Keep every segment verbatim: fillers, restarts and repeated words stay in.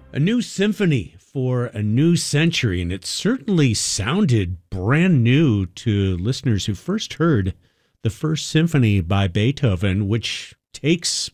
A new symphony for a new century, and it certainly sounded brand new to listeners who first heard the First Symphony by Beethoven, which takes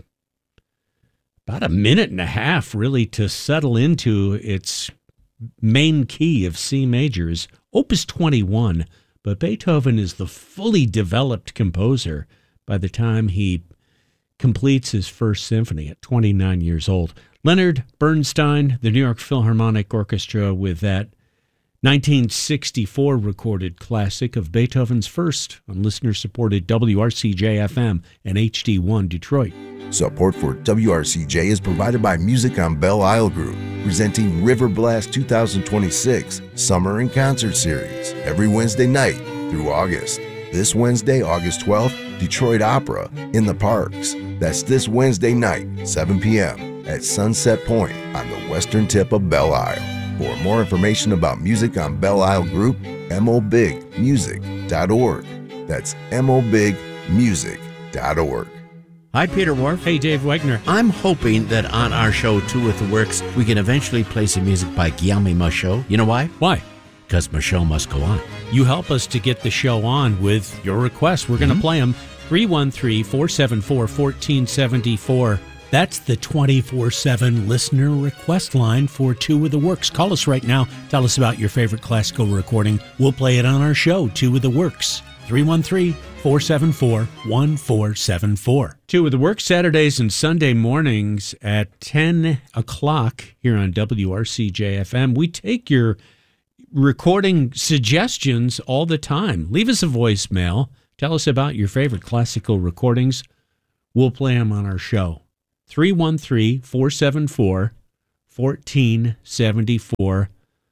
about a minute and a half really to settle into its main key of C majors, Opus twenty-one, but Beethoven is the fully developed composer by the time he completes his First Symphony at twenty-nine years old. Leonard Bernstein, the New York Philharmonic Orchestra, with that nineteen sixty-four recorded classic of Beethoven's First on listener-supported W R C J F M and H D one Detroit. Support for W R C J is provided by Music on Belle Isle Group, presenting River Blast twenty twenty-six Summer and Concert Series every Wednesday night through August. This Wednesday, August twelfth, Detroit Opera in the Parks. That's this Wednesday night, seven p.m. at Sunset Point on the western tip of Belle Isle. For more information about Music on Belle Isle Group, m o big music dot org. That's m o big music dot org. Hi, Peter Wharf. Hey, Dave Wegner. I'm hoping that on our show, Two with the Works, we can eventually play some music by Guillaume Michaud. You know why? Why? Because Michaud must go on. You help us to get the show on with your requests. We're going to mm-hmm. play them. three one three, four seven four, one four seven four. That's the twenty-four seven listener request line for Two with the Works. Call us right now. Tell us about your favorite classical recording. We'll play it on our show, Two with the Works. three one three, four seven four, one four seven four. Two with the Works, Saturdays and Sunday mornings at ten o'clock here on W R C J F M. We take your recording suggestions all the time. Leave us a voicemail. Tell us about your favorite classical recordings. We'll play them on our show. three one three, four seven four, one four seven four.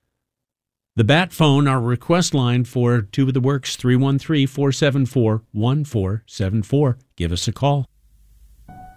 The Bat phone, our request line for Two with the Works, three one three, four seven four, one four seven four. Give us a call.